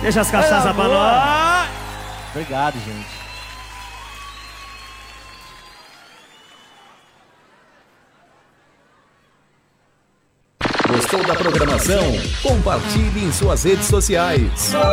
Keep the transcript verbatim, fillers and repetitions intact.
Deixa as cachaças pra nós. Obrigado, gente. Gostou da programação? Compartilhe em suas redes sociais.